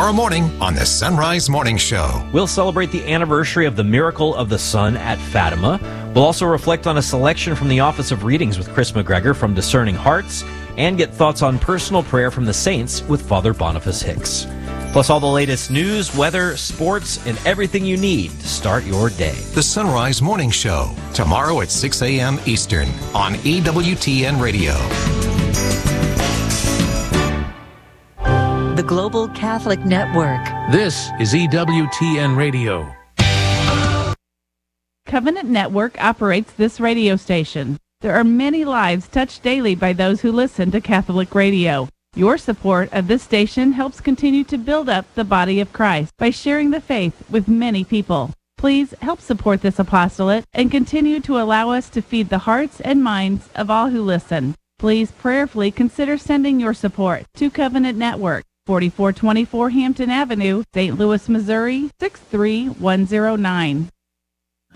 tomorrow morning on the Sunrise Morning Show. We'll celebrate the anniversary of the Miracle of the Sun at Fatima. We'll also reflect on a selection from the Office of Readings with Chris McGregor from Discerning Hearts, and get thoughts on personal prayer from the saints with Father Boniface Hicks. Plus all the latest news, weather, sports, and everything you need to start your day. The Sunrise Morning Show, tomorrow at 6 a.m. Eastern on EWTN Radio. The Global Catholic Network. This is EWTN Radio. Covenant Network operates this radio station. There are many lives touched daily by those who listen to Catholic radio. Your support of this station helps continue to build up the body of Christ by sharing the faith with many people. Please help support this apostolate and continue to allow us to feed the hearts and minds of all who listen. Please prayerfully consider sending your support to Covenant Network, 4424 Hampton Avenue, St. Louis, Missouri, 63109.